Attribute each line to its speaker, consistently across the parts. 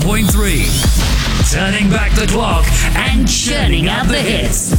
Speaker 1: 101.3. Turning back the clock and churning out the hits.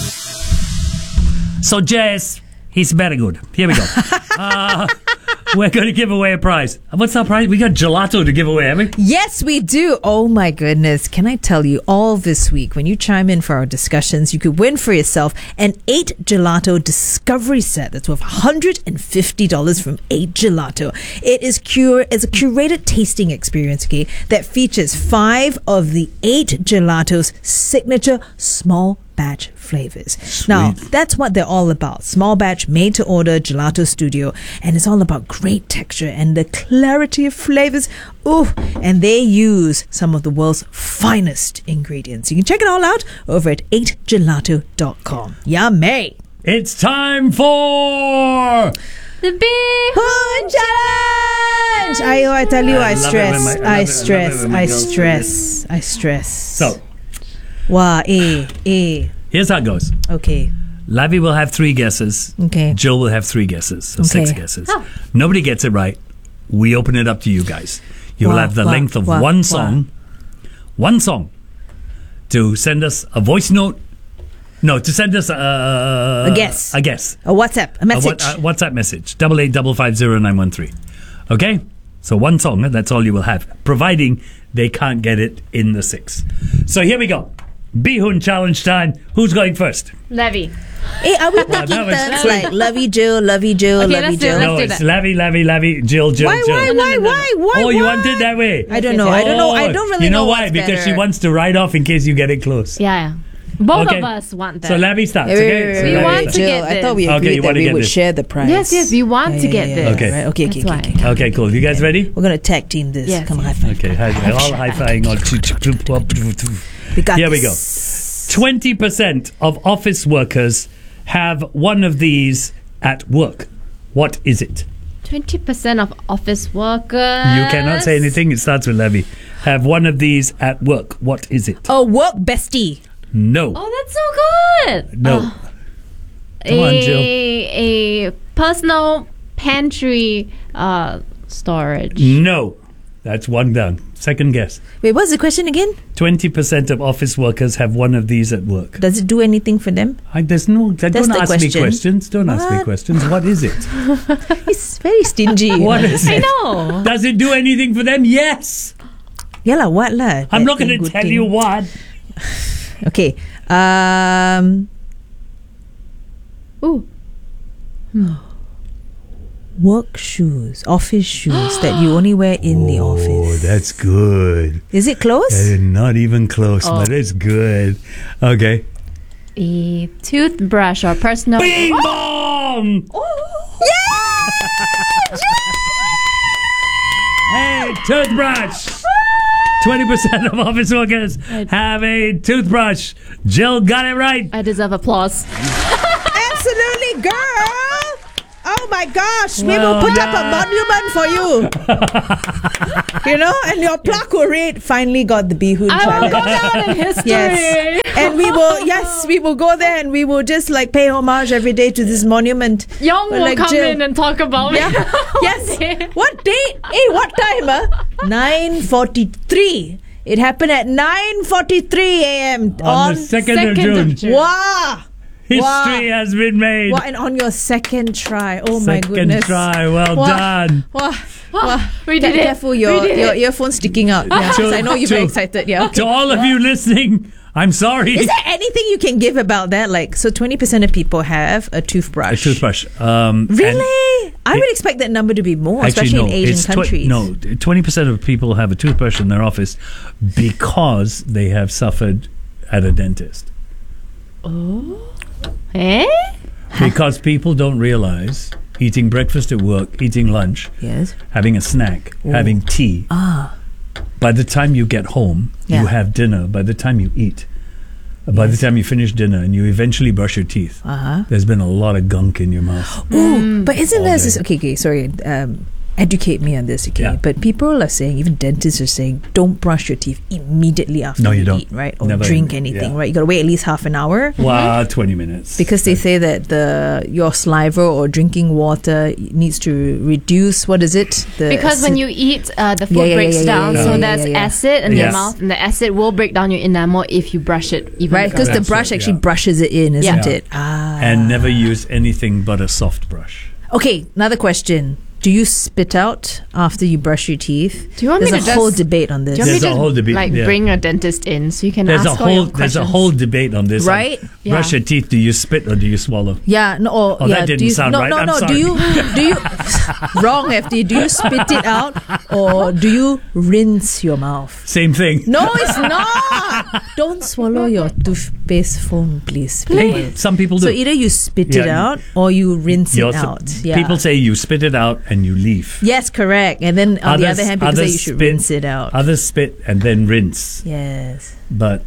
Speaker 2: So, Jazz, he's very good. Here we go. We're going to give away a prize. What's our prize? We got gelato to give away, haven't we?
Speaker 3: Yes, we do. Oh my goodness. Can I tell you, all this week, when you chime in for our discussions, you could win for yourself an 8 Gelato Discovery Set that's worth $150 from 8 Gelato. It's a curated tasting experience, okay, that features 5 of the 8 Gelato's signature small batch flavors.
Speaker 2: Sweet.
Speaker 3: Now, that's what they're all about. Small batch, made to order Gelato Studio, and it's all about great texture and the clarity of flavors. Ooh, and they use some of the world's finest ingredients. You can check it all out over at 8gelato.com. Yummy!
Speaker 2: It's time for
Speaker 4: The Bee
Speaker 3: Hoon Challenge! I tell you, I stress.
Speaker 2: So,
Speaker 3: Wow,
Speaker 2: here's how it goes.
Speaker 3: Okay.
Speaker 2: Lavi will have 3 guesses.
Speaker 3: Okay.
Speaker 2: Jill will have 3 guesses. So 6
Speaker 3: Okay.
Speaker 2: guesses. Nobody gets it right. We open it up to you guys. You will have the length of one song to send us a voice note. No, to send us a
Speaker 3: guess.
Speaker 2: A guess.
Speaker 3: A WhatsApp, a message.
Speaker 2: A WhatsApp message. 88550913. Okay? So one song, that's all you will have, providing they can't get it in the 6. So here we go. Bihun challenge time. Who's going first?
Speaker 4: Levy.
Speaker 3: Hey, are we taking
Speaker 2: that was
Speaker 3: turns
Speaker 2: quick.
Speaker 3: like Lovey Jill,
Speaker 4: Okay,
Speaker 3: Lovey
Speaker 4: let's do
Speaker 3: Jill?
Speaker 4: it.
Speaker 2: No,
Speaker 4: Let's
Speaker 2: it's Lavi, Jill, Jill.
Speaker 3: Why?
Speaker 2: Oh, you want it that way?
Speaker 3: I don't know. I don't really
Speaker 2: You know
Speaker 3: know
Speaker 2: why?
Speaker 3: what's
Speaker 2: Because she
Speaker 3: better.
Speaker 2: wants to ride off in case you get it close.
Speaker 4: Yeah. Both
Speaker 2: Okay.
Speaker 4: of us want that.
Speaker 2: So Lavi starts,
Speaker 3: Wait,
Speaker 2: okay? So
Speaker 4: We
Speaker 2: Lavi
Speaker 4: want
Speaker 2: starts.
Speaker 4: to
Speaker 3: Jill,
Speaker 4: get
Speaker 3: I
Speaker 4: this.
Speaker 3: thought we
Speaker 2: Okay,
Speaker 3: agreed
Speaker 2: you
Speaker 3: that
Speaker 2: wanna
Speaker 3: we
Speaker 2: get
Speaker 3: would
Speaker 2: this.
Speaker 3: share the prize.
Speaker 4: Yes, we want to get this.
Speaker 2: Okay.
Speaker 3: Right. Okay.
Speaker 4: That's why.
Speaker 2: Okay, cool. You guys ready?
Speaker 3: We're gonna tag team this.
Speaker 4: Yes,
Speaker 3: Come on, high
Speaker 4: yes.
Speaker 3: five.
Speaker 2: Okay, all high-fiving on.
Speaker 3: We got
Speaker 2: Here we go.
Speaker 3: this.
Speaker 2: 20% of office workers have one of these at work. What is it?
Speaker 4: 20% of office workers.
Speaker 2: You cannot say anything. It starts with Levy. Have one of these at work. What is it?
Speaker 3: Oh, work bestie.
Speaker 2: No.
Speaker 4: Oh, that's so good.
Speaker 2: No. Come on, Jill.
Speaker 4: A personal pantry storage.
Speaker 2: No. That's one down. Second guess.
Speaker 3: Wait, what's the question again?
Speaker 2: 20% of office workers have one of these at work.
Speaker 3: Does it do anything for them?
Speaker 2: There's no.
Speaker 3: That's
Speaker 2: Don't
Speaker 3: the
Speaker 2: ask me
Speaker 3: question.
Speaker 2: questions. Don't ask me
Speaker 3: What?
Speaker 2: questions. What is it?
Speaker 3: He's very stingy.
Speaker 2: What is
Speaker 4: I
Speaker 2: it?
Speaker 4: know.
Speaker 2: Does it do anything for them? Yes.
Speaker 3: Yeah lah, what lah?
Speaker 2: I'm not
Speaker 3: That
Speaker 2: going to
Speaker 3: good
Speaker 2: tell
Speaker 3: thing.
Speaker 2: you what.
Speaker 3: Okay.
Speaker 4: Ooh.
Speaker 3: Work shoes, office shoes that you only wear in the
Speaker 2: Oh,
Speaker 3: office.
Speaker 2: that's good.
Speaker 3: Is it close?
Speaker 2: Not even close,
Speaker 4: Oh.
Speaker 2: but it's good. Okay.
Speaker 4: A toothbrush or personal.
Speaker 2: Bing bong! Hey, toothbrush! 20% of office workers have a toothbrush. Jill got it right.
Speaker 4: I deserve applause.
Speaker 3: Absolutely, girl. Oh my gosh, we
Speaker 2: Well
Speaker 3: will put up a
Speaker 2: done.
Speaker 3: monument for you. You know, and your plaque will read, finally got the Bihun
Speaker 4: I will
Speaker 3: challenge.
Speaker 4: go down in history.
Speaker 3: Yes. And we will go there and we will just like pay homage every day to this monument.
Speaker 4: Young will
Speaker 3: Like
Speaker 4: come
Speaker 3: Jill.
Speaker 4: in and talk about
Speaker 3: Yeah.
Speaker 4: me.
Speaker 3: Yes.
Speaker 4: Okay.
Speaker 3: What date? Hey, what time? 9:43. It happened at 9:43 a.m.
Speaker 2: On the 2nd of June.
Speaker 3: Wow.
Speaker 2: History has been made.
Speaker 3: Wow, and on your second try. Oh my
Speaker 2: Second
Speaker 3: goodness.
Speaker 2: try. Well
Speaker 3: Wow.
Speaker 2: done.
Speaker 3: Wow. Wow.
Speaker 4: We did it.
Speaker 3: Careful,
Speaker 4: We
Speaker 3: your
Speaker 4: did it.
Speaker 3: earphone's sticking out. Yeah, 'cause I know you're very excited. Yeah.
Speaker 2: To all of you listening, I'm sorry.
Speaker 3: Is there anything you can give about that? Like, so 20% of people have a toothbrush.
Speaker 2: A toothbrush.
Speaker 3: Really? I would expect that number to be more, especially in Asian countries.
Speaker 2: 20% of people have a toothbrush in their office because they have suffered at a dentist.
Speaker 4: Eh?
Speaker 2: Because people don't realize eating breakfast at work, eating lunch,
Speaker 3: Yes.
Speaker 2: having a snack, having tea. By the time you get home,
Speaker 3: Yeah.
Speaker 2: you have dinner. By the time you eat, by the time you finish dinner and you eventually brush your teeth, there's been a lot of gunk in your mouth.
Speaker 3: Ooh, but isn't
Speaker 2: All
Speaker 3: there
Speaker 2: day.
Speaker 3: this? Okay, sorry. educate me on this, okay?
Speaker 2: Yeah.
Speaker 3: But people are saying, even dentists are saying, don't brush your teeth immediately after
Speaker 2: No, you don't.
Speaker 3: eat, right? Or
Speaker 2: Never.
Speaker 3: drink anything,
Speaker 2: Yeah.
Speaker 3: right? You got to wait at least half an hour.
Speaker 2: Well, 20 minutes.
Speaker 3: Because they say that your saliva or drinking water needs to reduce, what is it?
Speaker 4: Because when you eat, the food breaks down, so there's acid in your
Speaker 2: Yes.
Speaker 4: mouth, and the acid will break down your enamel if you brush it. Even
Speaker 3: Right, because the
Speaker 2: That's
Speaker 3: brush
Speaker 2: right,
Speaker 3: actually
Speaker 2: yeah.
Speaker 3: brushes it in, isn't
Speaker 4: Yeah.
Speaker 3: it? Ah.
Speaker 2: And never use anything but a soft brush.
Speaker 3: Okay, another question. Do you spit out after you brush your teeth?
Speaker 4: Do you want me
Speaker 3: There's
Speaker 4: to
Speaker 3: a whole
Speaker 4: just-
Speaker 3: debate on this.
Speaker 4: Do you want
Speaker 2: There's
Speaker 4: me
Speaker 2: a
Speaker 4: to
Speaker 2: whole debate,
Speaker 4: like
Speaker 2: yeah.
Speaker 4: bring a dentist in so you can
Speaker 2: There's
Speaker 4: ask
Speaker 2: a
Speaker 4: all your
Speaker 2: whole
Speaker 4: questions?
Speaker 2: there's a whole debate on this.
Speaker 3: Right?
Speaker 4: Yeah.
Speaker 2: Brush your teeth. Do you spit or do you swallow?
Speaker 3: Yeah, no,
Speaker 2: Oh,
Speaker 3: yeah.
Speaker 2: that didn't
Speaker 3: do you,
Speaker 2: sound
Speaker 3: no,
Speaker 2: right.
Speaker 3: No,
Speaker 2: I'm
Speaker 3: no,
Speaker 2: sorry.
Speaker 3: do you wrong, FD? Do you spit it out or do you rinse your mouth?
Speaker 2: Same thing.
Speaker 3: No, it's not. Don't swallow your toothpaste foam, please.
Speaker 2: Hey, some people do.
Speaker 3: So either you spit it
Speaker 2: Yeah.
Speaker 3: out or you rinse
Speaker 2: You
Speaker 3: it
Speaker 2: also-
Speaker 3: out. Yeah.
Speaker 2: People say you spit it out and you leave.
Speaker 3: yes, correct. And then on the
Speaker 2: Others-
Speaker 3: other hand, people say
Speaker 2: others
Speaker 3: you should
Speaker 2: spit-
Speaker 3: rinse it out.
Speaker 2: Others spit and then rinse.
Speaker 3: Yes.
Speaker 2: But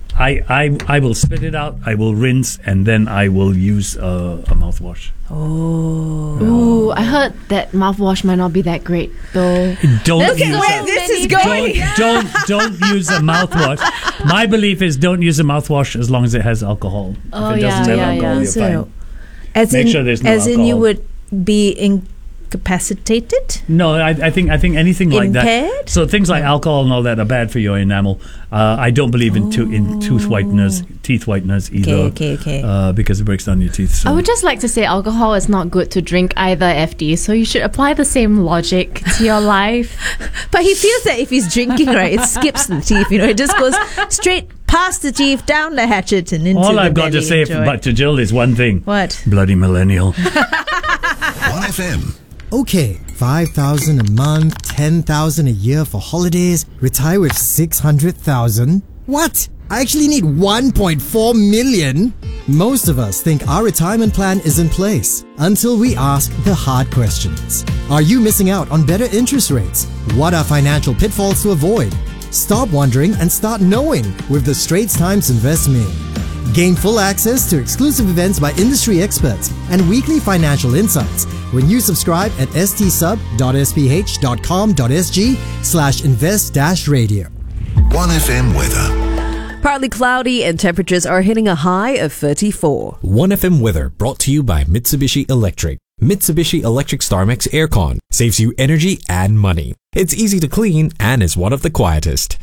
Speaker 2: I will spit it out. I will rinse and then I will use a mouthwash.
Speaker 3: Oh.
Speaker 4: Ooh, I heard that mouthwash might not be that great though.
Speaker 2: Don't
Speaker 3: Look
Speaker 2: use
Speaker 3: at where
Speaker 2: a-
Speaker 3: this is
Speaker 4: Don't-
Speaker 3: going.
Speaker 2: don't use a mouthwash. My belief is don't use a mouthwash as long as it has alcohol.
Speaker 4: Oh,
Speaker 2: if it doesn't
Speaker 4: yeah,
Speaker 2: have
Speaker 4: yeah,
Speaker 2: alcohol,
Speaker 4: yeah.
Speaker 2: you're
Speaker 3: So,
Speaker 2: fine.
Speaker 3: as
Speaker 2: Make
Speaker 3: in,
Speaker 2: sure there's no
Speaker 3: as in you
Speaker 2: alcohol.
Speaker 3: would be incapacitated?
Speaker 2: No, I think anything like that.
Speaker 3: Impaired?
Speaker 2: So things like alcohol and all that are bad for your enamel. I don't believe in teeth whiteners either.
Speaker 3: Okay.
Speaker 2: Because it breaks down your teeth. So.
Speaker 4: I would just like to say alcohol is not good to drink either, FD. So you should apply the same logic to your life.
Speaker 3: But he feels that if he's drinking, right, it skips the teeth. You know, it just goes straight past the teeth, down the hatchet, and into
Speaker 2: all
Speaker 3: the
Speaker 2: I've got to
Speaker 3: belly.
Speaker 2: say
Speaker 3: Enjoy.
Speaker 2: but to Jill is one thing.
Speaker 3: What?
Speaker 2: Bloody millennial.
Speaker 5: 1FM.
Speaker 6: Okay, 5,000 a month, 10,000 a year for holidays, retire with 600,000. What? I actually need 1.4 million? Most of us think our retirement plan is in place until we ask the hard questions. Are you missing out on better interest rates? What are financial pitfalls to avoid? Stop wondering and start knowing with the Straits Times Invest Me. Gain full access to exclusive events by industry experts and weekly financial insights when you subscribe at stsub.sph.com.sg/invest-radio.
Speaker 5: 1FM weather.
Speaker 7: Partly cloudy and temperatures are hitting a high of 34.
Speaker 8: 1FM weather brought to you by Mitsubishi Electric. Mitsubishi Electric StarMax Aircon saves you energy and money. It's easy to clean and is one of the quietest.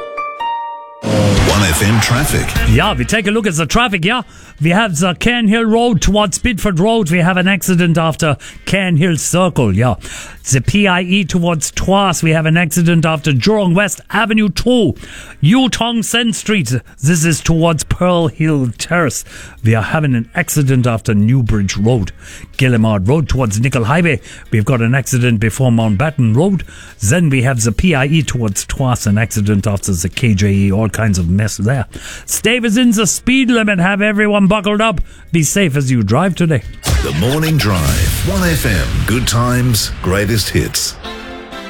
Speaker 5: 1FM traffic.
Speaker 2: Yeah, we take a look at the traffic, yeah. We have the Cairnhill Road towards Bidford Road. We have an accident after Cairnhill Circle, yeah. The PIE towards Twas. We have an accident after Jurong West Avenue 2. Yutong Sen Street. This is towards Pearl Hill Terrace. We are having an accident after Newbridge Road. Gillimard Road towards Nickel Highway. We've got an accident before Mountbatten Road. Then we have the PIE towards Twas. An accident after the KJE. All kinds of mess there. Stay within the speed limit. Have everyone buckled up. Be safe as you drive today.
Speaker 5: The Morning Drive. 1FM. Good times, greatest hits.